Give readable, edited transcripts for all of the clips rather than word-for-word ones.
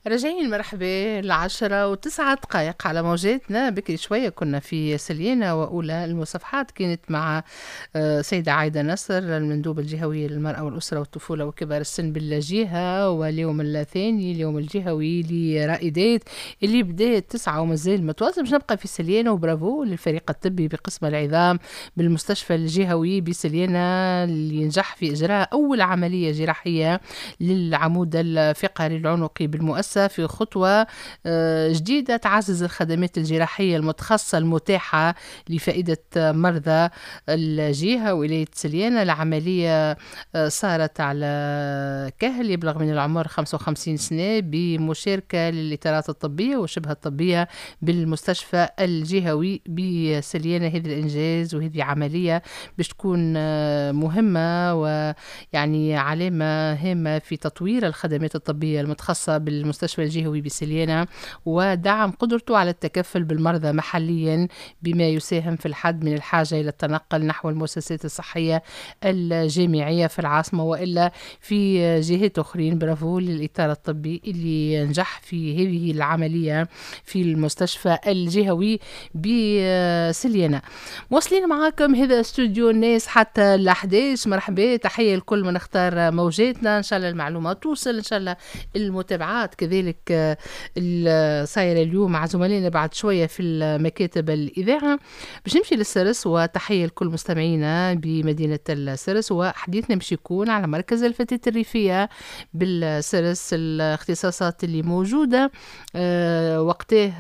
راجعين مرحبا ل10:09 على موجاتنا. بكري شوية كنا في سليانة، وأولى المصافحات كانت مع سيدة عايدة نصر، المندوبة الجهوية للمرأة والأسرة والطفولة وكبار السن بالجهة. واليوم الثاني اليوم الجهوي لرائدات اللي بدأت 9 ومازال متواصل. باش نبقى في سليانة، وبرافو للفريق الطبي بقسم العظام بالمستشفى الجهوي بسليانة اللي نجح في إجراء أول عملية جراحية للعمود الفقري العنقي بالمؤسسة، في خطوة جديدة تعزز الخدمات الجراحية المتخصصة المتاحة لفائدة مرضى الجهة ولاية سليانة. العملية صارت على كهل يبلغ من العمر 55 سنة بمشاركة للإطارات الطبية وشبه الطبية بالمستشفى الجهوي بسليانة. هذا الإنجاز وهذه عملية باش تكون مهمة ويعني علامة هامة في تطوير الخدمات الطبية المتخصصة بالمستشفى الجهوي بسليانة، ودعم قدرته على التكفل بالمرضى محليا، بما يساهم في الحد من الحاجة إلى التنقل نحو المؤسسات الصحية الجامعية في العاصمة وإلا في جهات أخرين. برافو للإطار الطبي اللي نجح في هذه العملية في المستشفى الجهوي بسليانة. واصلين معاكم، هذا استوديو الناس حتى ال11. مرحبا، تحية لكل من اختار موجاتنا. إن شاء الله المعلومات توصل، إن شاء الله المتابعات كذلك صايرة اليوم مع زملائنا بعد شوية في المكاتب الإذاعة. باش نمشي للسرس، وتحية لكل مستمعينا بمدينة السرس. وحديثنا باش يكون على مركز الفتاة الريفية بالسرس، الاختصاصات اللي موجودة وقته.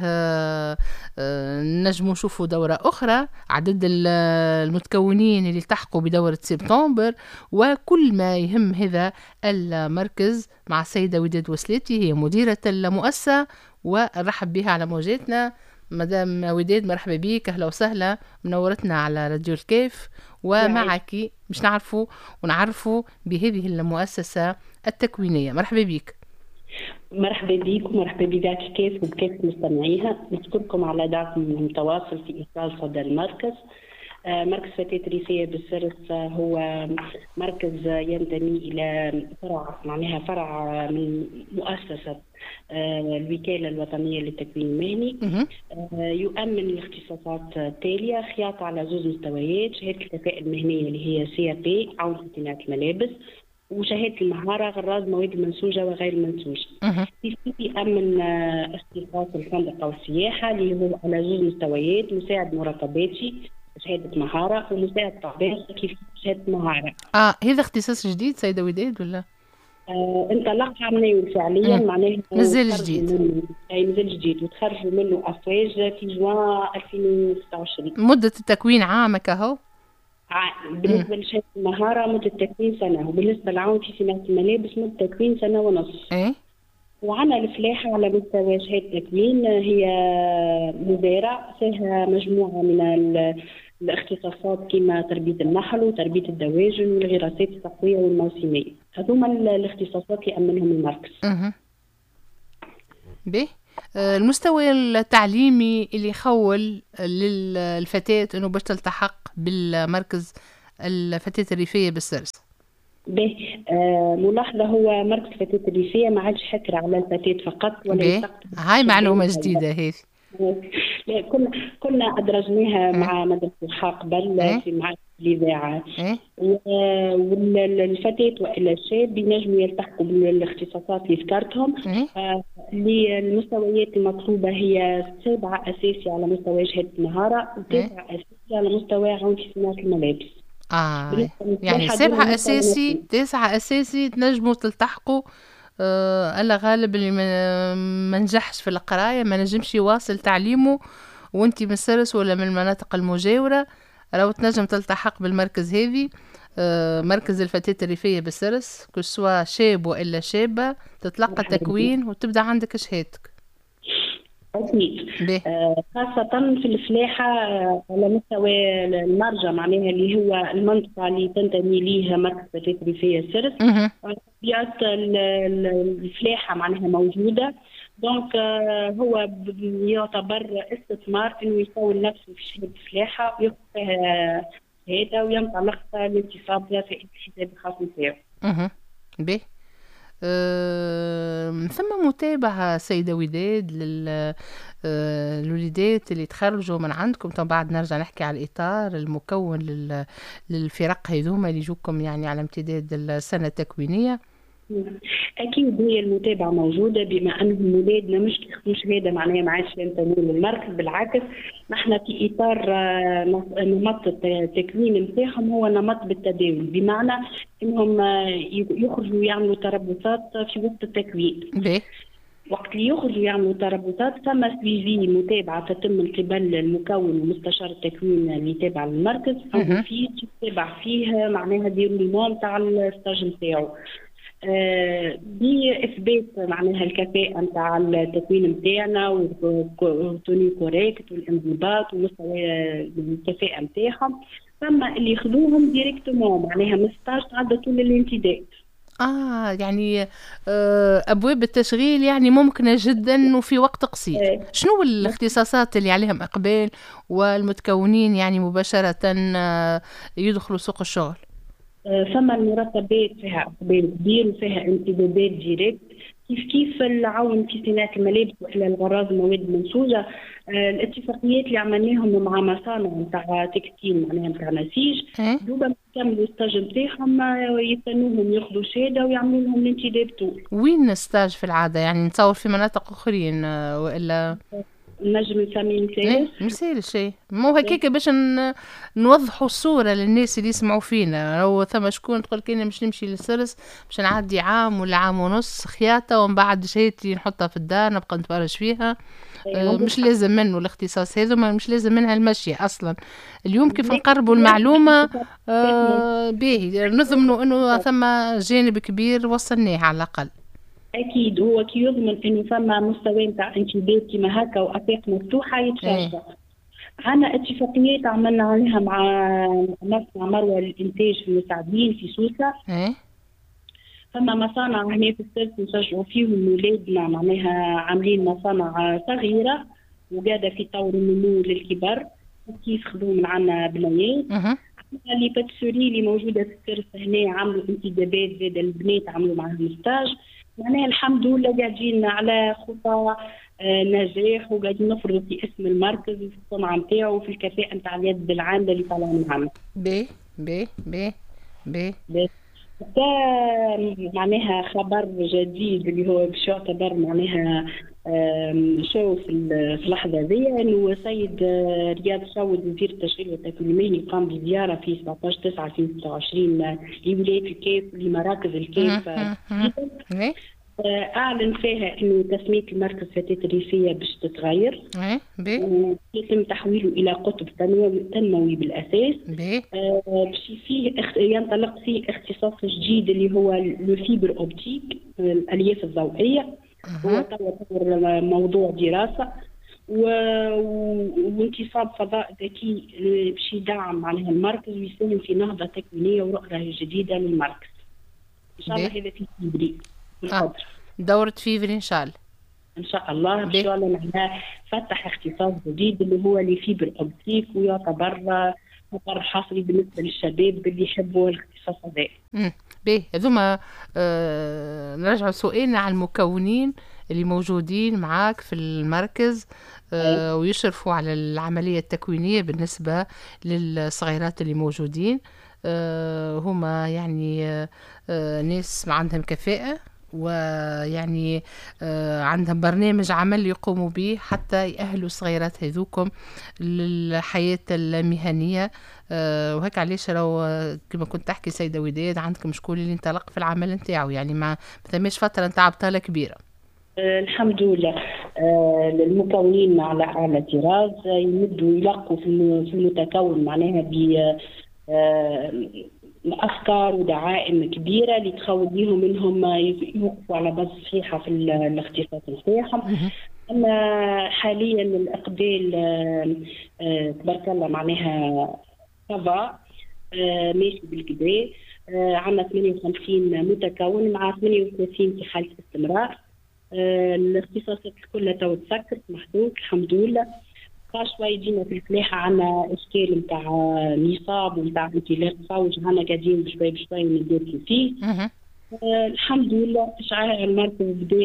نجموا نشوفوا دورة أخرى، عدد المتكونين اللي التحقوا بدورة سبتمبر، وكل ما يهم هذا المركز مع السيدة وداد وسلاتي، هي مديرة المؤسسة، ونرحب بها على موجاتنا. مدام وداد مرحبا بك، أهلا وسهلا، منورتنا على راديو الكيف. ومعك مش نعرفوا ونعرفوا بهذه المؤسسة التكوينية. مرحبا بك. مرحبا بكم، مرحبا بذات الكيف وبكيف مستمعيها. نشكركم على دعمكم المتواصل في إيصال صدى المركز. مركز فتاة ريفية بالسرس هو مركز ينتمي إلى فرع من مؤسسة الوكالة الوطنية للتكوين المهني. يؤمن الاختصاصات التالية: خياطة على 2 مستويات، شهادة الكفاءة المهنية اللي هي CAP عون في صناعة الملابس، وشهادة المهارة غراض مواد منسوجة وغير منسوجة. يأمن اختصاص الفندقة والسياحة اللي هو على 2 مستويات: مساعد مراقباتي شهادة مهارة، ومساعد طباخ كيف شهادة مهارة. هذا اختصاص جديد سيدة وداد ولا؟ انطلق عمليا فعليا، معناه مازال جديد. مازال جديد، وتخرجوا منه أفواج في جوان 2026. مدة التكوين عام كهو؟ بالنسبة لشهادة المهارة مدة التكوين سنة، وبالنسبة للعون في صناعة الملابس مدة التكوين 1.5 سنة. وعنا الفلاحة على مستوى شهادة تكوين، هي مزارع فيها مجموعة من الاختصاصات كما تربية النحل وتربية الدواجن والغراسات التقوية والموسمية. هذوما الاختصاصات اللي يأمنهم المركز. به المستوى التعليمي اللي يخول للفتاة انه باش تلتحق بالمركز الفتاة الريفية بالسرس. به ملاحظة، هو مركز فتاة الريفية ما عادش حكر على الفتاة فقط، ولا هاي معلومة جديدة هذه. لا، كنا أدرجناها مع مدرسة الحق قبل في معهد الإذاعة. والفتاة وإلا الشاب ينجموا يلتحقوا بالاختصاصات اللي ذكرتهم. للمستويات المطلوبة هي 7 أساسي على مستوى شهادة المهارة، و9 أساسي على مستوى عون في صناعة الملابس. يعني 7 أساسي 9 أساسي تنجموا تلتحقوا. ألا غالب اللي ما نجحش في القراية ما نجمش يواصل تعليمه، وانتي من سرس ولا من المناطق المجاورة لو تنجم تلتحق بالمركز هذه. مركز الفتاة الريفية بالسرس، كل سواء شاب وإلا شابة تتلقى تكوين وتبدأ عندك شهادتك. أكيد. خاصة في الفلاحة على مستوى المرجع، معناها اللي هو المنطقة اللي تنتمي ليها مركز فتاة ريفية السرس. طبيعة الفلاحة معناها موجودة، دونك هو يعتبر استثمار انه يكون نفسه في شهادة الفلاحة وياخذ فيها شهادة وينطلق الانتصاب في الحساب الخاص نتاعو. به ثم متابعة سيدة وداد الوليدات اللي تخرجوا من عندكم؟ طبعا بعد نرجع نحكي على الإطار المكون للفرق هذوما اللي يجوكم يعني على امتداد السنة التكوينية. أكيد هي المتابعة موجودة، بما أنهم ولادنا مش ياخذوا شهادة معناها ما عادش ينتموا للمركز، بالعكس نحن في إطار نمط التكوين نتاعهم هو نمط بالتداول، بمعنى أنهم يخرجوا يعملوا تربصات في وقت التكوين. وقت اللي يخرجوا يعملوا تربصات ثم سويفي متابعة تتم من قبل المكون ومستشار التكوين اللي تابع للمركز، فيه تتابع فيه معناها ديرولمون تاع الستاج نتاعو بإثبات معناها الكفاءة نتاع التكوين نتاعنا والتوني كوريكت والانضباط ومستوى الكفاءة نتاعهم، ثم اللي ياخذوهم ديريكتومون معناها من ستاج تعدى طول الانتداب. يعني أبواب التشغيل يعني ممكنة جدا وفي وقت قصير. شنو الاختصاصات اللي عليهم إقبال والمتكونين يعني مباشرة يدخلوا سوق الشغل؟ ثم المرتبات فيها إقبال كبير وفيها انتدابات ديريكت، كيف العون في صناعة الملابس وإلى الغراض المواد المنسوجة. الاتفاقيات اللي عملناهم مع مصانع نتاع تكستيل معناها نتاع نسيج، دوبا يكملوا الستاج نتاعهم يستنوهم ياخذوا شهادة ويعملوا لهم الانتداب طول. وين الستاج في العادة؟ يعني نتصور في مناطق أخرين وإلا نجم نسمي مثال شيء مو هكاك باش نوضحوا الصورة للناس اللي يسمعوا فينا. لو ثم شكون تقول كأني مش نمشي للسرس باش نعدي عام ولا عام ونص خياطة ومن بعد شهادتي نحطها في الدار نبقى نتفرج فيها، مش لازم منه الاختصاص هذا، مش لازم منها المشي أصلا. اليوم كيف نقربوا المعلومة باهي نضمنوا أنه ثم جانب كبير وصلناه على الأقل. أكيد هو كي يضمن إنه ثم مستوى نتاع انتداب كيما هكا وآفاق مفتوحة يتشجع. عنا اتفاقيات عملنا عليها مع مصنع مروة للإنتاج في المساعدين في سوسة. ثم مصانع هنا في السرس نشجعوا فيهم ولادنا معناها عاملين مصانع صغيرة وقاعدة في طور النمو للكبار، كيف خذوا من عنا بنايات. اللي باتسوري اللي موجودة في السرس هنا عملوا انتدابات زاد البنات عملوا معهم ستاج، معناها الحمد لله قاعدين على خطى نجاح وقاعدين نفرضوا في اسم المركز وفي الصنعة نتاعو وفي الكفاءة نتاع اليد العاملة اللي طالعين معنا. معناها خبر جديد اللي هو باش يعتبر معناها شو في اللحظة ذي، انه سيد رياض شاود وزير التشغيل والتكوين المهني قام بزيارة في 17/9/2026 لولاية الكيف لمراكز الكيف. أعلن فيها إنه تسمية المركز فتاة الريفية باش تتغير، يتم تحويله إلى قطب تنموي بالأساس. باش فيه ينطلق فيه اختصاص جديد اللي هو الفيبر أوبتيك الألياف الضوئية، هو طور موضوع دراسة وانتصاب فضاء ذكي باش يدعم معناها المركز ويساهم في نهضة تكوينية ورؤية جديدة للمركز. إن شاء الله هذا في فيبري. دورة فيفري إن شاء الله. إن شاء الله باش يعلن على فتح اختصاص جديد اللي هو لفيبر أوبتيك، ويعتبر خبر حصري بالنسبة للشباب اللي يحبوا الاختصاص هذا. باهي هذوما نرجع سؤالنا على المكونين اللي موجودين معاك في المركز ويشرفوا على العملية التكوينية بالنسبة للصغيرات اللي موجودين. هما يعني ناس ما عندهم كفاءة ويعني عندهم برنامج عمل يقوموا به حتى يأهلوا الصغيرات هذوكم للحياة المهنية. وهيك علاش لو كما كنت تحكي سيدة وداد عندكم شكون اللي انطلق في العمل نتاعو، يعني ما ثماش فترة نتاع بطالة كبيرة. الحمد لله المكونين على طراز يمدوا يلقوا في المتكون معناها ب أفكار ودعائم كبيرة اللي تخول بيهم إنهم يوقفوا على بس صحيحة في الاختصاص نتاعهم. أما حاليا الإقبال تبارك الله معناها صفا ماشي بالكدا. عندنا 58 متكون مع 38 في حالة استمرار. الاختصاصات كلها تو تسكرت محدود الحمد لله. شوي جينا في الفلاحة عنا إشكال متاع نصاب ومتاع انطلاق فوج، عنا قاعدين بشوي ندير فيه. الحمد لله إشعاع المركز بدا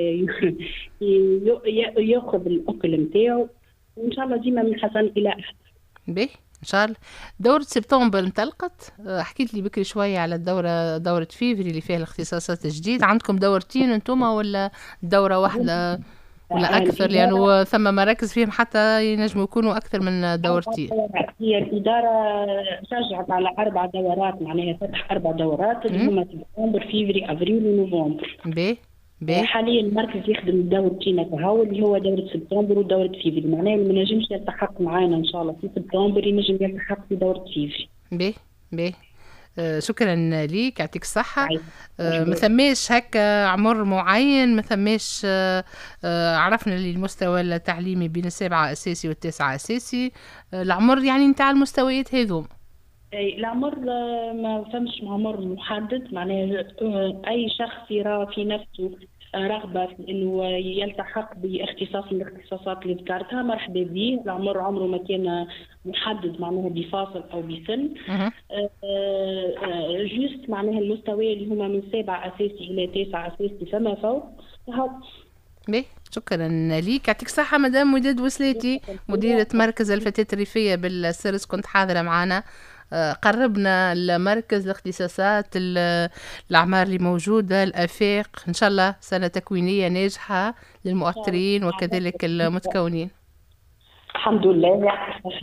ياخذ الأكل نتاعو، وإن شاء الله ديما من حسن إلى أحسن. به ان شاء الله. دورة سبتمبر انطلقت، حكيت لي بكري شوية على دورة فيفري اللي فيها الاختصاصات الجديد. عندكم دورتين انتم ولا دورة واحدة ولا أكثر؟ لأنه ثم مراكز فيهم حتى ينجموا يكونوا أكثر من دورتين. هي الإدارة شجعت على 4 دورات، معناها فتح 4 دورات اللي هما سبتمبر فيفري أفريل ونوفمبر. حاليا المركز يخدم دورتين كهو، اللي هو دورة سبتمبر ودورة فيفري، معناها اللي ما نجمش يلتحق معانا إن شاء الله في سبتمبر ينجم يلتحق في دورة فيفري. باهي. شكرا ليك، يعطيك الصحة. ما ثماش هكا عمر معين، ما ثماش. عرفنا اللي المستوى التعليمي بين 7 أساسي و9 أساسي، العمر يعني نتاع المستويات هذوم. العمر ما فهمش عمر محدد، معناه أي شخص يرى في نفسه رغبة في إنه يلتحق باختصاص من الاختصاصات اللي ذكرتها مرحبا به. العمر عمره ما كان محدد معناها بفاصل أو بسن. جوست معناها المستوى اللي هما من 7 أساسي إلى 9 أساسي فما فوق. بيه، شكرا ليك، يعطيك الصحة مدام وداد وسلاتي، مديرة مركز الفتاة الريفية بالسرس، كنت حاضرة معنا. قربنا المركز الاختصاصات الأعمار اللي موجودة، الآفاق، إن شاء الله سنة تكوينية ناجحة للمؤثرين وكذلك المتكونين. الحمد لله.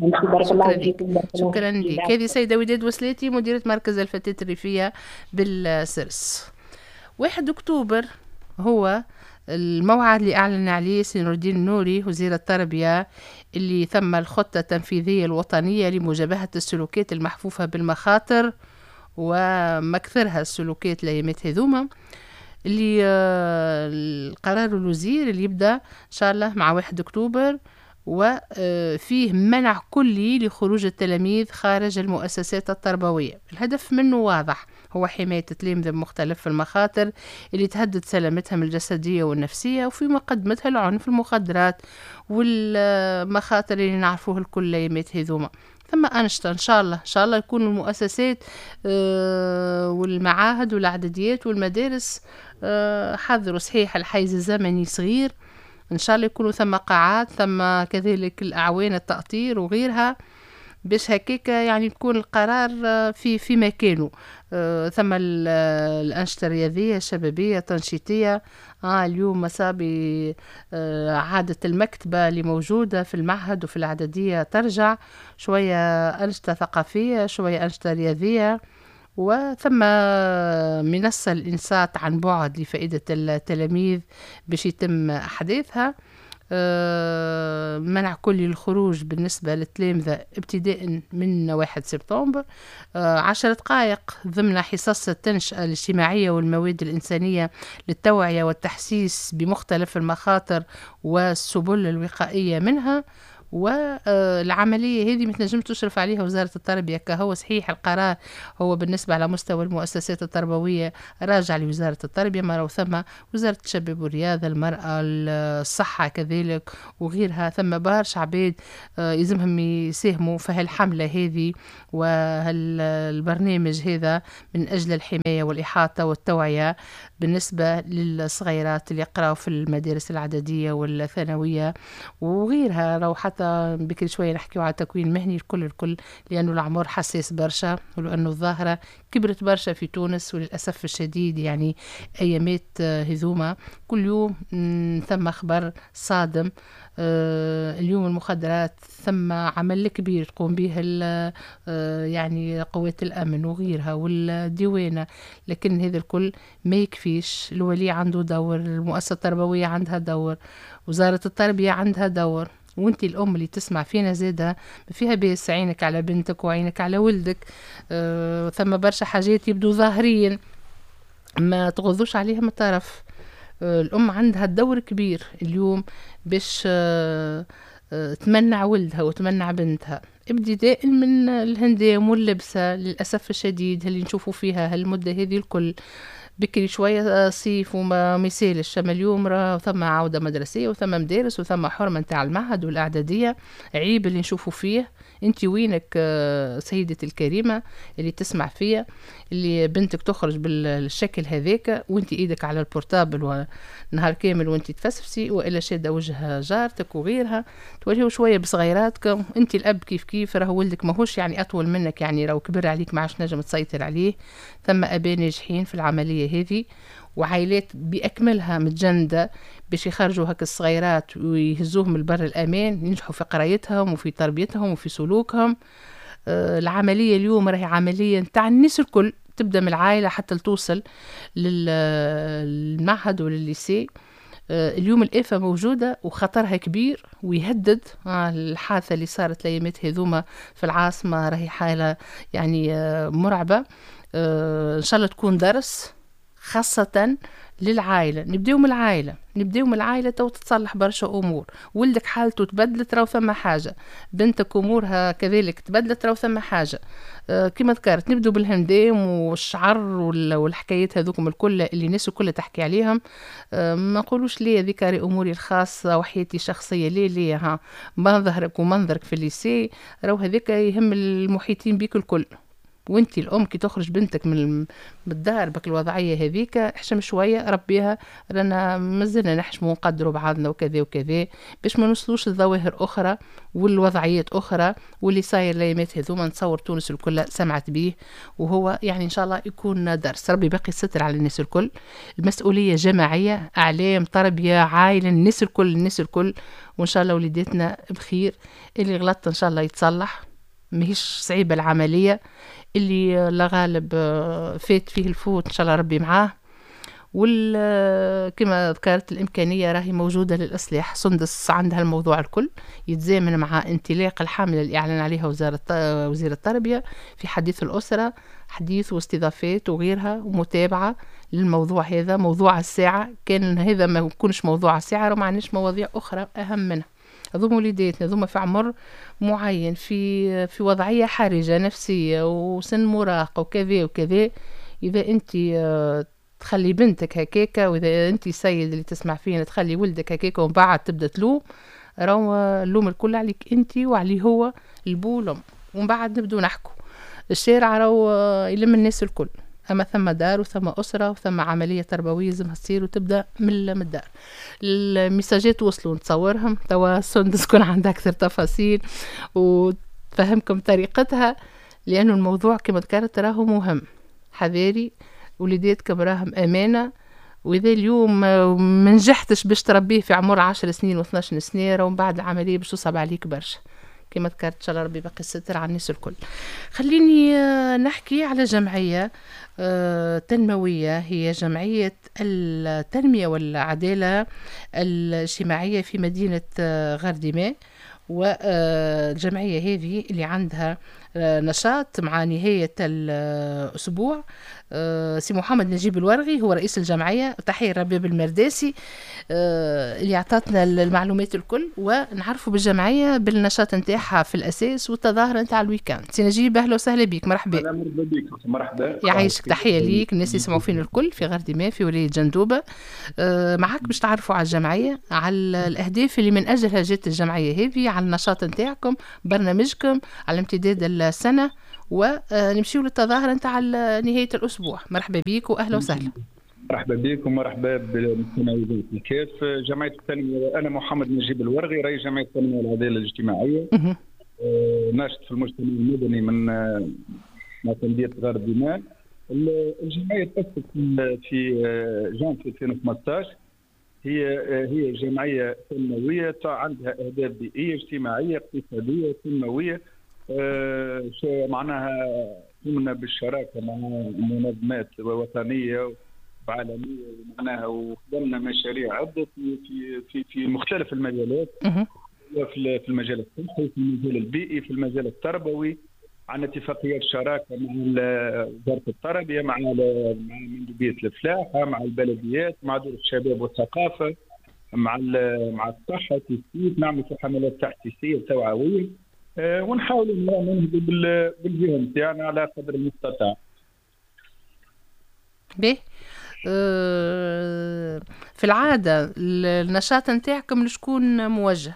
شكرا لك. هذه سيدة وداد وسلاتي مديرة مركز الفتاة الريفية بالسرس. 1 أكتوبر هو الموعد اللي أعلن عليه سي نور الدين النوري وزير التربية، اللي ثم الخطة التنفيذية الوطنية لمجابهة السلوكات المحفوفة بالمخاطر ومكثرها السلوكات الأيامات هذوما، اللي القرار الوزير اللي يبدأ إن شاء الله مع 1 أكتوبر، وفيه منع كلي لخروج التلاميذ خارج المؤسسات التربوية. الهدف منه واضح، هو حماية التلاميذ بمختلف المخاطر اللي تهدد سلامتهم الجسدية والنفسية، وفي مقدمتها العنف، المخدرات والمخاطر اللي نعرفوه الكل أيامات هذوما. ثم أنشطة إن شاء الله يكون المؤسسات والمعاهد والعدديات والمدارس حذروا صحيح الحيز الزمني صغير، إن شاء الله يكونوا ثم قاعات، ثم كذلك الأعوان التأطير وغيرها، باش هكاك يعني يكون القرار في مكانه. ثم الأنشطة الرياضية الشبابية تنشيطية. اليوم مسابي عادة المكتبة اللي موجودة في المعهد وفي العددية ترجع، شوية أنشطة ثقافية، شوية أنشطة رياضية، وثم منصة الإنصات عن بعد لفائدة التلاميذ باش يتم أحداثها. منع كل الخروج بالنسبة للتلامذة ابتداء من 1 سبتمبر. 10 دقائق ضمن حصص التنشئة الاجتماعية والمواد الإنسانية للتوعية والتحسيس بمختلف المخاطر والسبل الوقائية منها. والعملية هذه متنجم تشرف عليها وزارة التربية، كهو صحيح القرار هو بالنسبة على مستوى المؤسسات التربوية راجع لوزارة التربية، مرة ثم وزارة الشباب والرياضة، المرأة، الصحة كذلك وغيرها. ثم برشا عباد يلزمهم يساهموا في هالحملة هذه وهالبرنامج هذا من أجل الحماية والإحاطة والتوعية بالنسبة للصغيرات اللي يقرأوا في المدارس العددية والثانوية وغيرها. لو حتى بكري شوية نحكيو على تكوين مهني الكل، لأنه العمر حساس برشا، ولأنه الظاهرة كبرت برشا في تونس وللأسف الشديد. يعني أيامات هذوما كل يوم ثم خبر صادم. اليوم المخدرات ثم عمل كبير تقوم به يعني قوات الأمن وغيرها والديوانة، لكن هذا الكل ما يكفيش. الولي عنده دور، المؤسسة التربوية عندها دور، وزارة التربية عندها دور، وانتي الأم اللي تسمع فينا زادة فيها بيس عينك على بنتك وعينك على ولدك. ثم برشا حاجات يبدو ظاهرين ما تغضوش عليهم الطرف. الأم عندها الدور كبير اليوم باش تمنع ولدها وتمنع بنتها، ابتداء من الهندام واللبسة للأسف الشديد اللي نشوفوا فيها هالمدة هذه الكل، بكري شوية صيف وما يسالش، أما اليوم راه ثم عودة مدرسية وثم مدارس وثم حرمة نتاع المعهد والإعدادية. عيب اللي نشوفوا فيه. انت وينك سيدتي الكريمة اللي تسمع فيا، اللي بنتك تخرج بالشكل هذاك وانت ايدك على البورتابل ونهار كامل وانت تفسفسي، والا شاده وجه جارتك وغيرها. توريو شويه بصغيراتكم. انت الاب كيف كيف، راهو ولدك ماهوش يعني اطول منك، يعني راهو كبر عليك ما عادش نجم تسيطر عليه. ثم اباء ناجحين في العمليه هذه، وعائلات بأكملها متجندة باش يخرجوا هك الصغيرات ويهزوهم البر الأمان، ينجحوا في قرايتهم وفي تربيتهم وفي سلوكهم. العملية اليوم راهي عملية نتاع الناس الكل، تبدأ من العائلة حتى توصل للمعهد وللليسي. اليوم الآفة موجودة وخطرها كبير ويهدد. الحادثة اللي صارت الأيامات هذوما في العاصمة راهي حالة يعني مرعبة. إن شاء الله تكون درس خاصة للعائلة. نبداو من العائلة تو تتصلح برشا أمور. ولدك حالته تبدلت راو ثم حاجة، بنتك أمورها كذلك تبدلت راو ثم حاجة. كما ذكرت نبدو بالهندام والشعر والحكايات هذوكم الكل اللي الناس الكل تحكي عليهم. ما نقولوش ليه ذكري أموري الخاصة وحياتي الشخصية، ليه ها منظرك ومنظرك في الليسي راو هذاك يهم المحيطين بيك الكل. وانتي الام كي تخرج بنتك من الدار بك الوضعيه هذيك احشم شويه ربيها، رانا مازلنا نحشموا ونقدروا بعضنا وكذا وكذا، باش ما نوصلوش لظواهر اخرى والوضعيات اخرى. واللي صاير الايامات هذوما نتصور تونس الكل سمعت به، وهو يعني ان شاء الله يكون درس. ربي باقي الستر على الناس الكل. المسؤوليه جماعيه، اعلام، تربيه، عائله، الناس الكل. وان شاء الله وليداتنا بخير. اللي غلط ان شاء الله يتصلح، ماهيش صعيبه العمليه. اللي لا غالب فات فيه الفوت ان شاء الله ربي معاه. كما ذكرت الامكانيه راهي موجوده للاصلاح. سندس عندها الموضوع الكل يتزامن مع انطلاق الحمله اللي اعلن عليها وزير التربيه في حديث الاسره، حديث واستضافات وغيرها ومتابعه للموضوع هذا. موضوع الساعه كان هذا ما يكونش موضوع الساعه، وما عندناش مواضيع اخرى اهم منها. هذوما وليداتنا هذوما في عمر معين، في وضعية حرجة نفسية وسن مراهقة وكذا وكذا. إذا أنت تخلي بنتك هكاكا، وإذا أنت سيد اللي تسمع فينا تخلي ولدك هكاكا ومن بعد تبدأ تلوم، راهو اللوم الكل عليك أنت وعليه هو البولم. ومن بعد نبدو نحكو الشارع راهو يلم الناس الكل. أما ثم دار وثم أسرة وثم عملية تربوية لازم تصير وتبدأ من الدار. المساجات وصلوا نتصورهم توا. سندس تكون عندها أكثر تفاصيل وتفهمكم طريقتها، لأنه الموضوع كما ذكرت راهو مهم. حذاري وليداتكم راهم أمانة، وإذا اليوم ما نجحتش باش تربيه في عمر 10 سنين و12 سنة، ومن بعد العملية باش تصعب عليك برشا. كما ذكرت إن شاء الله ربي باقي الستر على الناس الكل. خليني نحكي على جمعية تنموية، هي جمعية التنمية والعدالة الاجتماعية في مدينة غردماء. والجمعية هذه اللي عندها نشاط مع نهاية الأسبوع. سي محمد نجيب الورغي هو رئيس الجمعية. تحية ربيب المرداسي اللي اعطتنا المعلومات الكل، ونعرفوا بالجمعية بالنشاط نتاعها في الأساس والتظاهرة نتاع الويكاند. سي نجيب أهلا وسهلا بك. مرحبا. مرحبا بك. مرحبا. يعيشك. تحية ليك الناس يسمعوا فينا الكل في غردماء في ولاية جندوبة. معك باش تعرفوا على الجمعية، على الأهداف اللي من أجلها جت الجمعية هذه، على النشاط نتاعكم، برنامجكم على امتداد السنة، ونمشيو للتظاهرة نتاع نهاية الأسبوع. مرحبا بيك وأهلا وسهلا. مرحبا بك ومرحبا بالمستمعين الكاف. جمعية التنمية، أنا محمد نجيب الورغي رئيس جمعية التنمية والعدالة الاجتماعية. ناشط في المجتمع المدني من تنمية غردماء. الجمعية تأسست في جانفي 2015. هي جمعية تنموية عندها أهداف بيئية اجتماعية اقتصادية تنموية. معناها قمنا بالشراكة مع منظمات وطنية وعالمية، معناها وخدمنا مشاريع عدة في مختلف المجالات، في المجال الصحي، في المجال البيئي، في المجال التربوي. عندنا اتفاقيات شراكة مع وزارة التربية، مع مندوبية الفلاحة، مع البلديات، مع دور الشباب والثقافة، مع الصحة، تثبيت، نعمل في حملات تحسيسية توعوية، ونحاول ننهض بالجهة نتاعنا على قدر المستطاع. به في العادة النشاط نتاعكم لشكون موجه؟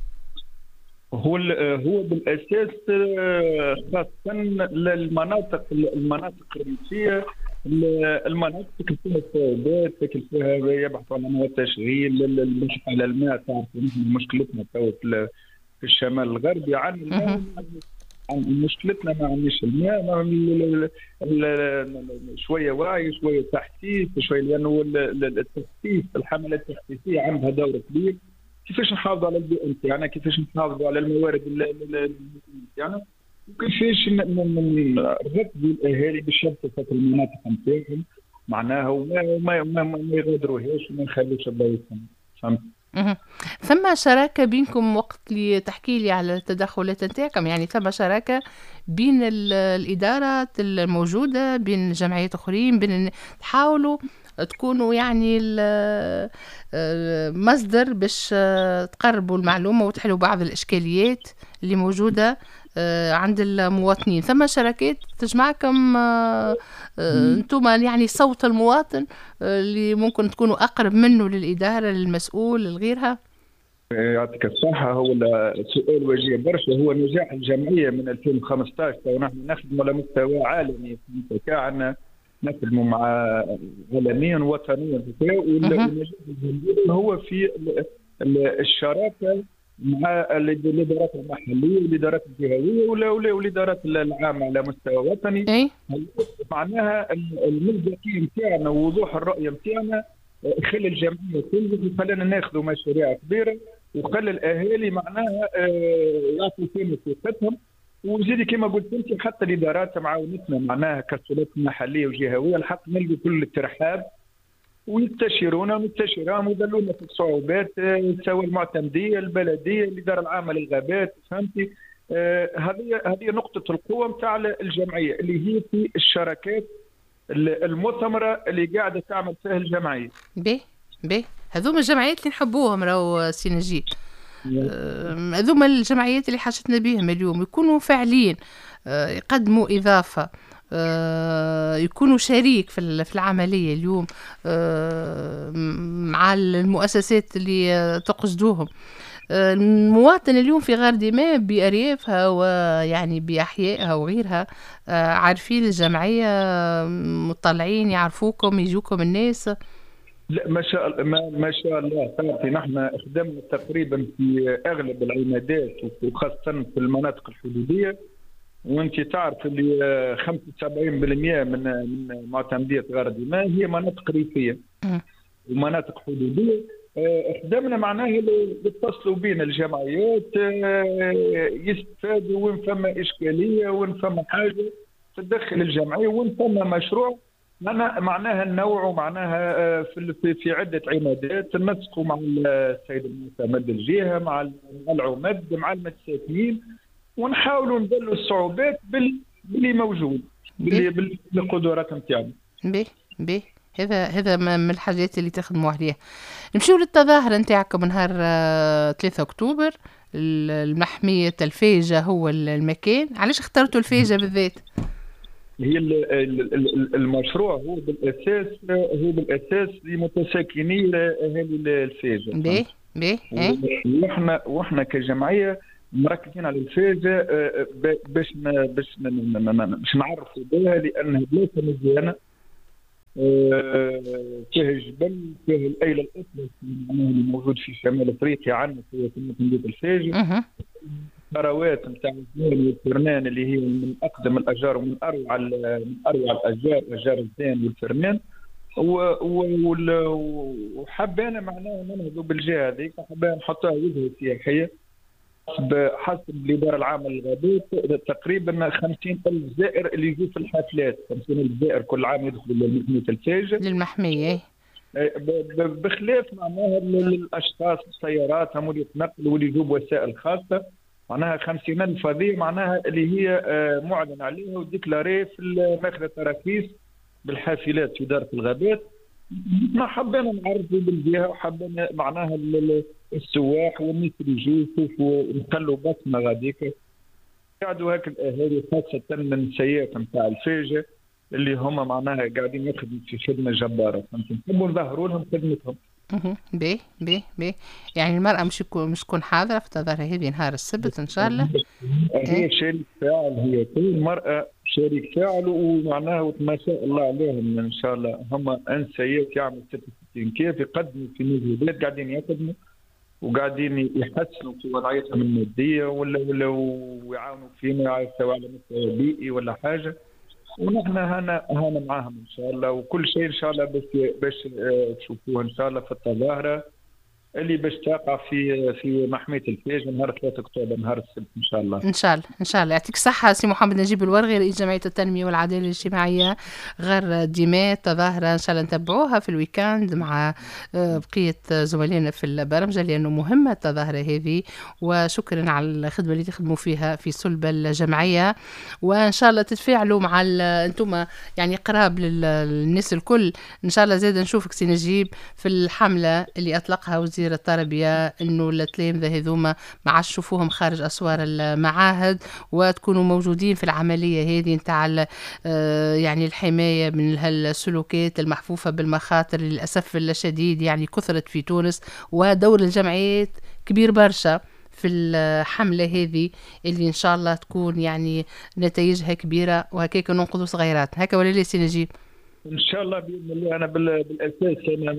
هو بالاساس خاصه للمناطق الرئيسيه، المناطق اللي فيها الصعوبات، اللي فيها يبحثوا عن انواع تشغيل، البحث على الماء. تعرفوا مشكلتنا في الشمال الغربي عن الماء، مشكلتنا ما عندناش الماء. شويه وعي، شويه تحسيس، شويه، لانه التحسيس، الحملات التحسيسيه عندها دور كبير. كيفاش نحافظوا على البيئه نتاعنا، كيفاش نحافظوا على الموارد نتاعنا، وكيفاش نركزوا الاهالي باش يبقوا في المناطق نتاعهم معناها، وما يغادروهاش وما نخليوش بلايصهم. فهمت؟ ثم شراكه بينكم وقت اللي تحكي لي على التدخلات نتاعكم، يعني ثم شراكه بين الادارات الموجوده، بين جمعيات اخرين، بين تحاولوا تكونوا يعني مصدر باش تقربوا المعلومة وتحلوا بعض الإشكاليات اللي موجودة عند المواطنين. ثم شراكات تجمعكم انتم يعني صوت المواطن اللي ممكن تكونوا أقرب منه للإدارة، للمسؤول، لغيرها. يعطيك الصحة. هو سؤال وجيه برشا. هو نجاح الجمعية من 2015 ونحن نخدم على مستوى عالمي في نخدموا مع عالميا ووطنيا، والنجاح هو في الشراكه مع الادارات المحليه والادارات الجهويه والادارات العامه على مستوى وطني. معناها المصداقيه نتاعنا ووضوح الرؤيه نتاعنا خلى الجمعيه تنجح، وخلانا ناخذوا مشاريع كبيره، وخلى الاهالي معناها يعطوا فينا ثقتهم. وزيد كما قلت انت حتى الادارات معاونتنا معناها كسلطات محليه وجهويه، الحق نلقوا كل الترحاب ويستشيرونا ونستشيرهم ويدلونا في الصعوبات، سواء المعتمديه، البلديه، الاداره العامه للغابات. فهمتي؟ هذه نقطه القوه نتاع الجمعيه اللي هي في الشراكات المثمره اللي قاعده تعمل فيها الجمعيه. به هذوما الجمعيات اللي نحبوهم راهو سي نجيب. هذوما الجمعيات اللي حاجتنا بهم اليوم يكونوا فاعلين، يقدموا إضافة، يكونوا شريك في العملية اليوم مع المؤسسات اللي تقصدوهم. المواطن اليوم في غارديماء بأريافها ويعني بأحيائها وغيرها عارفين الجمعية، مطلعين، يعرفوكم، يجوكم الناس. لا ما شاء الله، ما شاء الله. تعرفي نحن خدمنا تقريبا في اغلب العمادات وخاصه في المناطق الحدوديه، وانت تعرف اللي 75% من معتمديه غارديماء هي مناطق ريفيه ومناطق حدوديه. خدمنا معناها يتصلوا بين الجمعيات يستفادوا، وين فما اشكاليه، وين فما حاجه تدخل الجمعيه، وين فما مشروع معناها النوع، معناها في عده عمادات ننسقوا مع السيد المعتمد الجهه، مع العمد، مع المتساكنين، ونحاولوا نذلوا الصعوبات باللي موجود، بالقدرات نتاعنا. به هذا من الحاجات اللي تخدموا عليها. نمشيو للتظاهره نتاعكم نهار 3 اكتوبر، المحميه الفيجه هو المكان. علاش اخترتوا الفيجه بالذات؟ هي المشروع هو بالاساس لمتساكني اهالي الفيجه. واحنا كجمعيه مركزين على الفيجه باش نعرفوا بها، لانها بلاصه مزيانه، فيها جبل، فيها الايل الاطلس اللي موجود في شمال افريقيا عندنا في مدينه الفيجه. ثروات نتاع الزين والفرنان اللي هي من اقدم الاشجار ومن اروع الاشجار، اشجار الزين والفرنان. وحبينا معناها ننهضوا بالجهه هذيك، حبينا نحطوها وجهه سياحيه بحسب الاداره العامه للغابات. تقريبا 50,000 زائر اللي يجوا في الحفلات، 50,000 زائر كل عام يدخلوا لمحميه الفيجه، للمحميه، بخلاف معناها الاشخاص السيارات هم اللي يتنقلوا واللي يجوا بوسائل خاصه. معناها 50,000 هذه معناها اللي هي معلن عليها وديكلاري في ماخذ تراخيص بالحافلات في اداره الغابات. ما حبينا نعرفوا بالجهه، وحبينا معناها السواح والناس اللي يجوا يشوفوا نخلوا بصمه غاديك، قعدوا هاك الاهالي خاصه النسيات نتاع الفيجه اللي هما معناها قاعدين يخدموا في خدمه جباره، فهمت؟ نحبوا نظهروا لهم خدمتهم. باهي باهي باهي. يعني المرأة مش تكون حاضرة في التظاهرة هذه نهار السبت إن شاء الله. هي شريك فاعل، هي كل مرأة شريك فاعل، ومعناها ما شاء الله عليهم إن شاء الله هم أنسيات يعمل 66 كيف يقدموا في مجهودات، قاعدين يخدموا وقاعدين يحسنوا في وضعيتهم المادية ولا ويعاونوا فينا سواء على مستوى بيئي ولا حاجة، ونحن هنا معاهم ان شاء الله، وكل شيء ان شاء الله باش تشوفوه ان شاء الله في التظاهره اللي باش تقع في محميه الفيج نهار 3 اكتوبر نهار السبت ان شاء الله. ان شاء الله ان شاء الله. يعطيك الصحه سي محمد نجيب الورغي رئيس جمعيه التنميه والعداله الاجتماعيه غير ديمات. تظاهره ان شاء الله نتبعوها في الويكاند مع بقيه زملائنا في البرمجه لانه مهمه التظاهره هذه، وشكرا على الخدمه اللي تخدموا فيها في صلب الجمعيه، وان شاء الله تتفاعلوا مع انتم يعني قراب للناس الكل. ان شاء الله زاد نشوفك سي نجيب في الحمله اللي اطلقها وزير التربيه انه التلامذه هذوما ما عادش تشوفوهم خارج اسوار المعاهد، وتكونوا موجودين في العمليه هذه نتاع يعني الحمايه من هالسلوكات المحفوفه بالمخاطر للاسف الشديد يعني كثرت في تونس، ودور الجمعيات كبير برشا في الحمله هذه اللي ان شاء الله تكون يعني نتائجها كبيره، وهكاك ننقذوا صغيرات هكا ولا لا سي نجيب؟ ان شاء الله باذن الله. انا بالاساس انا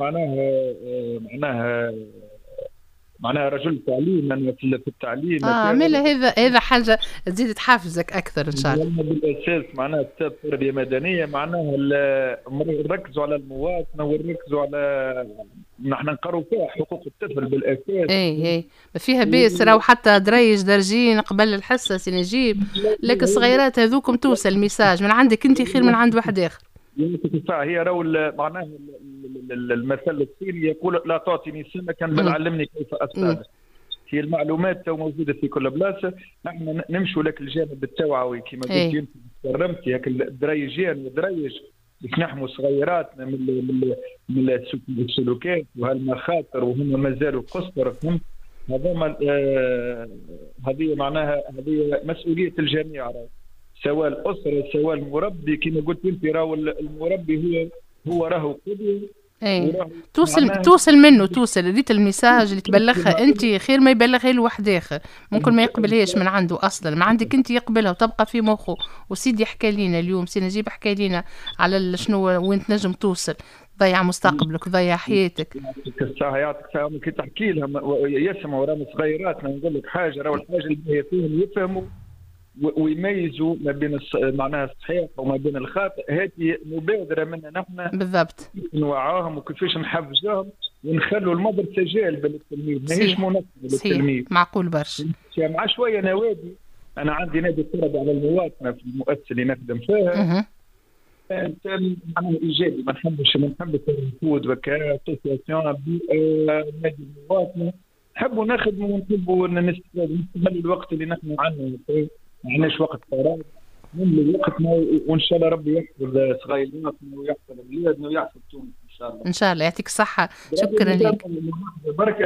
معناها رجل تعليم، انا في التعليم هذا حاجه تزيد تحفزك اكثر ان شاء الله. بالاساس معناها استاذ تربيه مدنيه، معناها نركزوا على المواطنه ونركزوا على نحن نقروا فيها حقوق الطفل بالاساس. اي ما فيها بيس راهو حتى دريج درجين قبل الحصه سي نجيب، لك الصغيرات هذوكم توصل الميساج من عندك انت خير من عند واحد اخر. هي راهو معناها المثل الصيني يقول لا تعطيني سمكا بل علمني كيف اصطاد. هي المعلومات تو موجوده في كل بلاصه، نحن نمشوا لك الجانب التوعوي كما قلت انت تكرمتي هيك الدريجين ودريج باش نحموا صغيراتنا من السلوكات وهالمخاطر وهم مازالوا قصر. هذوما هذه معناها هذه مسؤوليه الجميع، سواء الاسره سواء المربي كما قلت انت. راهو المربي هو راهو قدوه. توصل منه ريت الميساج اللي تبلغها انت خير ما يبلغها له واحد اخر، ممكن ما يقبلهاش من عنده اصلا، ما عندك انت يقبلها وتبقى في مخه. وسيدي حكى لنا اليوم سي نجيب حكى لنا على شنو وين تنجم توصل، ضيع مستقبلك وضيع حياتك. يعطيك الصحة. كي تحكي لهم يسمعوا راهم صغيراتنا، نقول لك حاجه راهو الحاجه اللي هي فيهم يفهموا ويميزوا ما بين معناها الصحيح وما بين الخاطئ. هذه مبادره منا نحن بالضبط نوعاهم وكيفاش نحفزوهم ونخلوا المدرسه جالبه للتلميذ، ماهيش مناسبه للتلميذ. معقول برشا مع شويه نوادي. انا عندي نادي التربيه على المواطنه في المؤسسه اللي نخدم فيها. كان معناها ايجابي، ما نحبش الوجود وكاسوسياسيون نادي المواطنه. نحبوا نخدموا ونحبوا نستغل الوقت اللي نحن عندنا، ما عندناش وقت فراغ، نملي وقتنا وان شاء الله ربي يحفظ صغيراتنا ويحفظ بلادنا ويحفظ تونس ان شاء الله. ان شاء الله يعطيك الصحه. شكرا لك. بركه.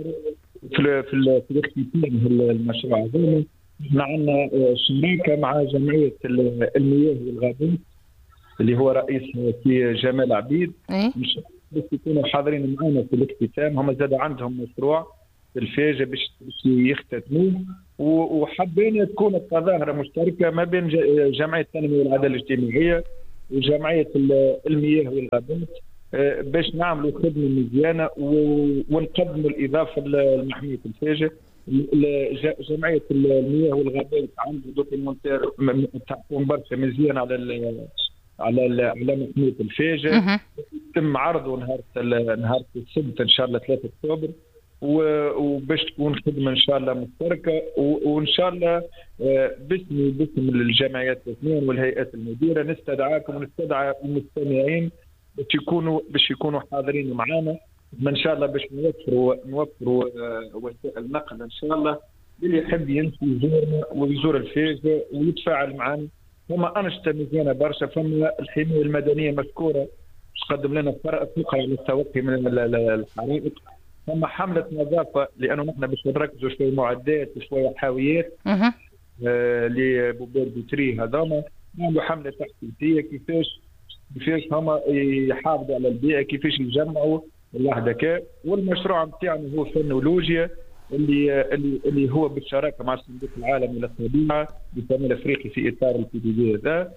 في الاختتام المشروع هذا احنا عندنا شراكه مع جمعيه المياه والغابات اللي هو رئيس في جمال عبيد. مش بس يكونوا حاضرين معنا في الاختتام، هم زاد عندهم مشروع في الفيجة باش يختتموه، وحبينا تكون التظاهرة مشتركة ما بين جمعية التنمية والعدالة الاجتماعية وجمعية المياه والغابات باش نعملوا خدمة مزيانة ونقدموا الإضافة لمحمية الفيجة. جمعية المياه والغابات عنده دوكيومنتير تحكم برشا مزيان على محمية الفيجة، يتم عرضه نهار السبت ان شاء الله 3 اكتوبر، وباش تكون خدمه ان شاء الله مشتركه، وان شاء الله باسم الجمعيات الاثنين والهيئات المديره نستدعاكم ونستدعى المستمعين باش يكونوا حاضرين معنا ان شاء الله، باش نوفروا وسائل النقل ان شاء الله اللي يحب يمشي يزورنا ويزور الفيجة ويتفاعل معنا. هما أنشطة مزيانة برشا. فما الحماية المدنية مذكورة تقدم لنا ثقة على التوقي من الحرائق. فما حملة نظافة لأنه نحن باش نركزوا شوية معدات وشوية حاويات لبوبير بوتري هذوما. نعملوا حمله تحفيزيه كيفاش هما يحافظوا على البيئه، كيفاش يجمعوا الذكاء. والمشروع نتاعنا هو فنولوجيا اللي هو بالشراكه مع الصندوق العالمي للطبيعه بالتمويل الافريقي في اطار البي دي بي هذا،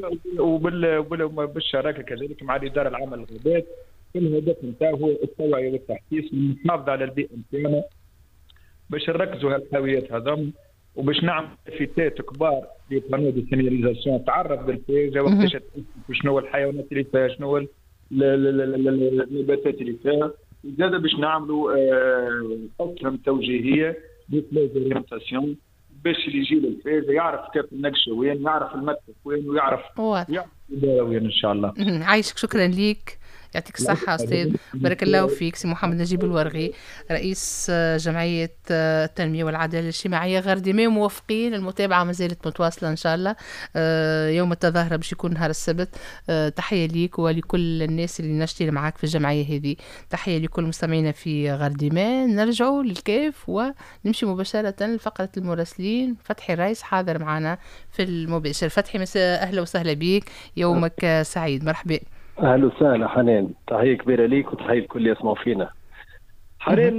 وبالشراكه كذلك مع الاداره العامه للغابات. الهدف نتاعو هو التوعيه والتحسيس والمحافظه على البيئه نتاعنا باش نركزوا على الحاويات هذم، وباش نعمل فتات كبار في قانون دي سينياليزاسيون تعرف بالفيزا وقتاش شنو الحيوانات اللي فيها، شنو النباتات اللي فيها، زاد باش نعملوا أسهم توجيهيه ديبليزورينتاسيون باش اللي يجي للفيزا يعرف كيف النقشه وين، يعرف المكتب وين، ويعرف وين ان شاء الله. عايشك، شكرا ليك، يعطيك الصحة أستاذ، بارك الله فيك. سي محمد نجيب الورغي، رئيس جمعية التنمية والعدالة الاجتماعية غرديمة، وموافقين المتابعة ما زالت متواصلة إن شاء الله. يوم التظاهرة باش يكون نهار السبت. تحية ليك ولكل الناس اللي نشتغل معاك في الجمعية هذه. تحية لكل مستمعينا في غرديمة. نرجعوا للكيف ونمشي مباشرة لفقرة المراسلين. فتحي الرئيس حاضر معنا في المباشر. فتحي، مساء أهلا وسهلا بيك، يومك سعيد، مرحبا. اهلا وسهلا حنان، تحيه كبيره ليك وتحيه لكل اللي يسمعوا فينا. حاليا